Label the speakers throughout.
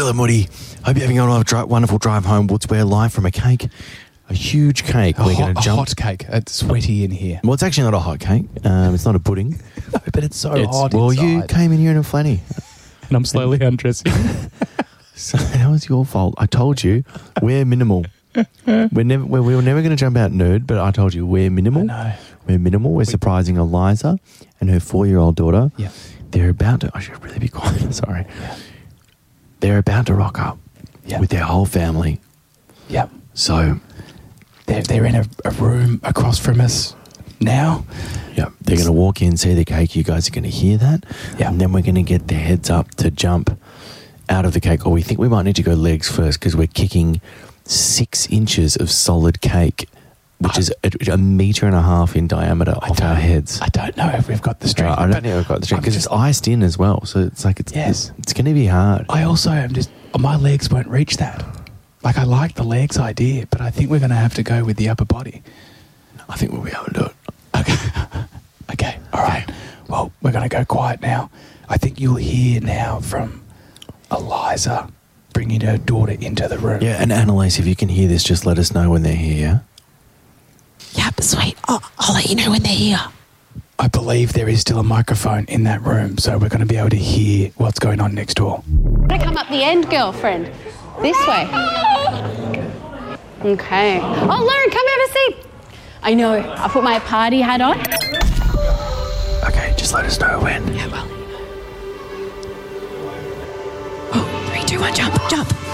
Speaker 1: Will and Woody. Hope you're having a wonderful drive home. We're live from a cake. A huge cake. We're going to jump.
Speaker 2: A hot cake. It's sweaty in here.
Speaker 1: Well, it's actually not a hot cake. It's not a pudding.
Speaker 2: No, but it's so hot
Speaker 1: Well,
Speaker 2: inside.
Speaker 1: you came in here in a flanny.
Speaker 2: And I'm slowly undressing.
Speaker 1: So that was your fault. I told you, we're minimal. We were never going to jump out nude, but I told you we're minimal.
Speaker 2: I know.
Speaker 1: We're minimal. We're surprising Eliza and her 4-year-old daughter.
Speaker 2: Yeah.
Speaker 1: They're about to... I should really be quiet. Sorry.
Speaker 2: Yeah.
Speaker 1: They're about to rock up with their whole family.
Speaker 2: Yeah.
Speaker 1: So...
Speaker 2: They're in a room across from us now.
Speaker 1: Yeah, they're going to walk in, see the cake. You guys are going to hear that.
Speaker 2: Yeah.
Speaker 1: And then we're going to get their heads up to jump out of the cake. Or we think we might need to go legs first because we're kicking 6 inches of solid cake, which is a metre and a half in diameter off our heads.
Speaker 2: I don't know if we've got the strength.
Speaker 1: I don't know if we've got the strength because it's iced in as well. So it's like it's going to be hard.
Speaker 2: I also am my legs won't reach that. Like, I like the legs idea, but I think we're going to have to go with the upper body.
Speaker 1: I think we'll be able to do it.
Speaker 2: Okay. All right. Well, we're going to go quiet now. I think you'll hear now from Eliza bringing her daughter into the room.
Speaker 1: Yeah, and Annalise, if you can hear this, just let us know when they're here.
Speaker 3: Yep, sweet. I'll let you know when they're here.
Speaker 2: I believe there is still a microphone in that room, so we're going to be able to hear what's going on next door.
Speaker 4: Come up the end, girlfriend. This way. Okay. Oh, Lauren, come have a seat. I know. I put my party hat on.
Speaker 1: Okay, just let us know when.
Speaker 3: Yeah, well. Oh, 3, 2, 1, jump.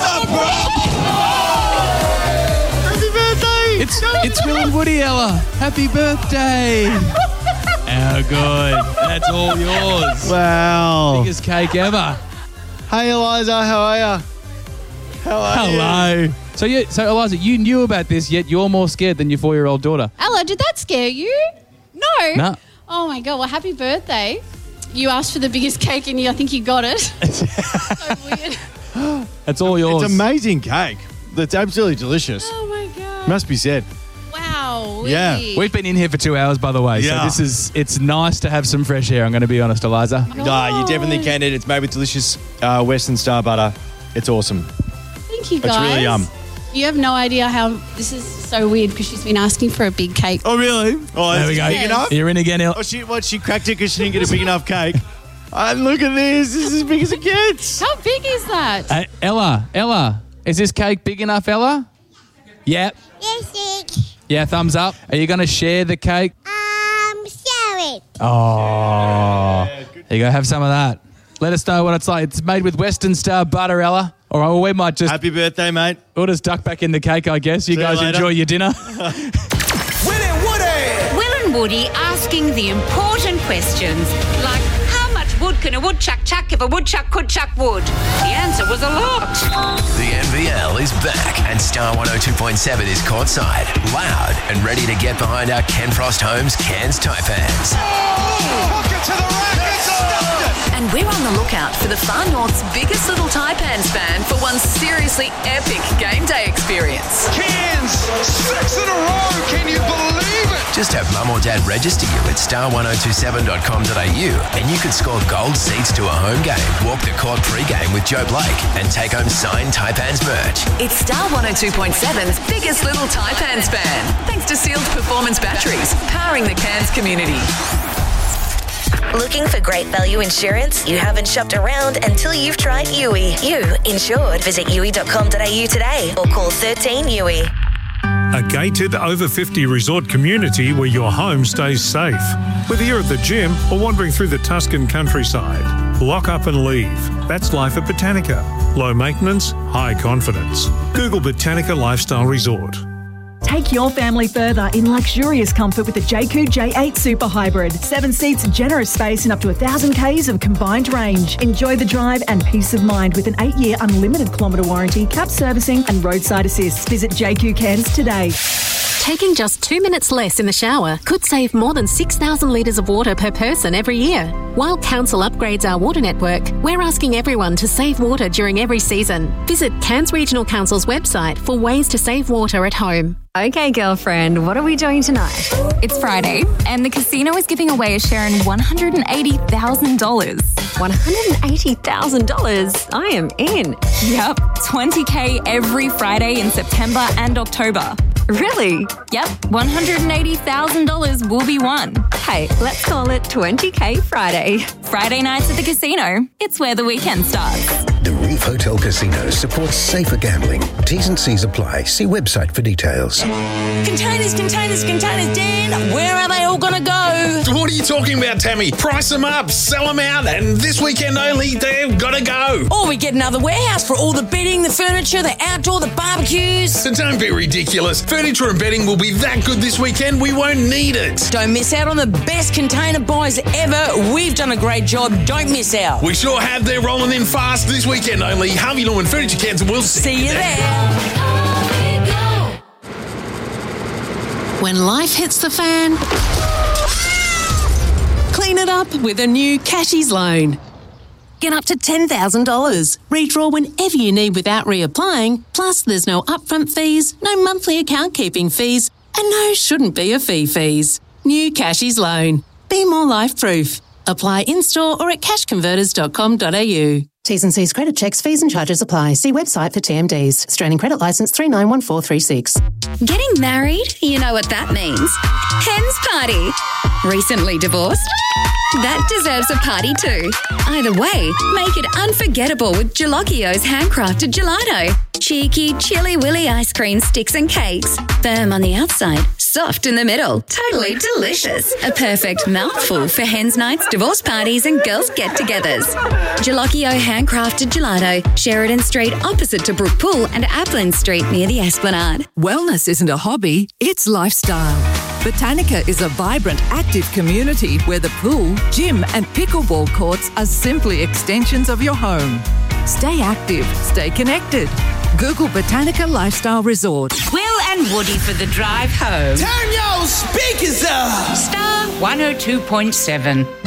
Speaker 2: Happy birthday! It's Will and Woody, Ella. Happy birthday! How good. That's all yours.
Speaker 1: Wow.
Speaker 2: Biggest cake ever.
Speaker 1: Hey, Eliza, how are you?
Speaker 2: Hello. So Eliza, you knew about this, yet you're more scared than your 4-year-old daughter.
Speaker 4: Ella, did that scare you? No.
Speaker 2: No.
Speaker 4: Oh, my God. Well, happy birthday. You asked for the biggest cake and I think you got it. So weird.
Speaker 2: That's all yours.
Speaker 1: It's amazing cake. It's absolutely delicious.
Speaker 4: Oh, my God.
Speaker 1: Must be said.
Speaker 4: Wow.
Speaker 1: Yeah.
Speaker 4: Really?
Speaker 2: We've been in here for 2 hours, by the way.
Speaker 1: Yeah.
Speaker 2: So it's nice to have some fresh air, I'm going to be honest, Eliza.
Speaker 1: You definitely can. It's made with delicious Western Star butter. It's awesome.
Speaker 4: Thank you, guys.
Speaker 1: It's really yum.
Speaker 4: You have no idea how this is so weird because she's been asking for a big cake.
Speaker 1: Oh, really? Oh,
Speaker 2: There we go.
Speaker 4: big enough?
Speaker 2: You're in again,
Speaker 1: Oh, she cracked it because she didn't get a big enough cake. Look at this. This is as big as it gets.
Speaker 4: How big is that?
Speaker 2: Ella, is this cake big enough, Ella? Yep.
Speaker 5: Yes,
Speaker 2: Yeah, thumbs up. Are you going to share the cake?
Speaker 5: share it.
Speaker 2: Oh, there you go. Have some of that. Let us know what it's like. It's made with Western Star butter, Ella. All right, well, we might just...
Speaker 1: Happy birthday, mate.
Speaker 2: We'll just duck back in the cake, I guess. You
Speaker 1: See you
Speaker 2: guys
Speaker 1: later.
Speaker 2: enjoy your dinner.
Speaker 6: Will and Woody asking the important questions, like how much wood can a woodchuck chuck if a woodchuck could chuck wood? The answer was a lot.
Speaker 7: The NVL is back and Star 102.7 is courtside, loud and ready to get behind our Ken Frost Homes Cairns Taipans.
Speaker 6: And we're on the lookout for the Far North's biggest little Taipans fan for one seriously epic game day experience.
Speaker 8: Cairns, 6 in a row, can you believe it?
Speaker 7: Just have mum or dad register you at star1027.com.au and you could score gold seats to a home game, walk the court pre-game with Joe Blake and take home signed Taipans merch.
Speaker 6: It's Star 102.7's biggest little Taipans fan, thanks to Sealed Performance Batteries, powering the Cairns community.
Speaker 9: Looking for great value insurance? You haven't shopped around until you've tried Yui. You insured. Visit yui.com.au today or call 13 Yui.
Speaker 10: A gated over 50 resort community where your home stays safe. Whether you're at the gym or wandering through the Tuscan countryside, lock up and leave. That's life at Botanica. Low maintenance, high confidence. Google Botanica Lifestyle Resort.
Speaker 11: Take your family further in luxurious comfort with the JQ J8 Super Hybrid. 7 seats, generous space and up to 1,000 Ks of combined range. Enjoy the drive and peace of mind with an 8-year unlimited kilometre warranty, cap servicing and roadside assist. Visit JQ Cairns today.
Speaker 12: Taking just 2 minutes less in the shower could save more than 6,000 litres of water per person every year. While Council upgrades our water network, we're asking everyone to save water during every season. Visit Cairns Regional Council's website for ways to save water at home.
Speaker 13: Okay, girlfriend, what are we doing tonight? It's Friday, and the casino is giving away a share in $180,000. $180,000. I am in.
Speaker 14: Yep, $20,000 every Friday in September and October.
Speaker 13: Really?
Speaker 14: Yep, $180,000 will be won.
Speaker 13: Hey, let's call it 20K Friday.
Speaker 14: Friday nights at the casino. It's where the weekend starts.
Speaker 15: The Reef Hotel Casino supports safer gambling. T's and C's apply. See website for details.
Speaker 16: Containers, Dan. Where are they all going to go?
Speaker 17: What are you talking about, Tammy? Price them up, sell them out, and this weekend only, they've got to go.
Speaker 16: Or we get another warehouse for all the bedding, the furniture, the outdoor, the barbecues.
Speaker 17: So don't be ridiculous. Furniture and bedding will be that good this weekend, we won't need it.
Speaker 16: Don't miss out on the best container buys ever. We've done a great job. Don't miss out.
Speaker 17: We sure have. They're rolling in fast this weekend only. Harvey Norman Furniture Cairns, and we'll
Speaker 16: see you there.
Speaker 3: When life hits the fan, clean it up with a new Cashies loan. Get up to $10,000. Redraw whenever you need without reapplying. Plus, there's no upfront fees, no monthly account keeping fees, and no shouldn't be a fees. New Cashies loan. Be more life-proof. Apply in-store or at cashconverters.com.au.
Speaker 18: T's and C's credit checks, fees and charges apply. See website for TMDs. Australian Credit Licence 391436.
Speaker 6: Getting married? You know what that means. Hen's party. Recently divorced? That deserves a party too. Either way, make it unforgettable with Gelocchio's handcrafted gelato. Cheeky, chilly willy ice cream sticks and cakes. Firm on the outside, soft in the middle. Totally delicious. A perfect mouthful for hens nights, divorce parties and girls get-togethers. Gelocchio handcrafted gelato. Sheridan Street opposite to Brook Pool and Applin Street near the Esplanade.
Speaker 19: Wellness isn't a hobby, it's lifestyle. Botanica is a vibrant, active community where the pool, gym and pickleball courts are simply extensions of your home. Stay active, stay connected. Google Botanica Lifestyle Resort.
Speaker 6: Will and Woody for the drive home.
Speaker 20: Turn your speakers up!
Speaker 6: Star 102.7.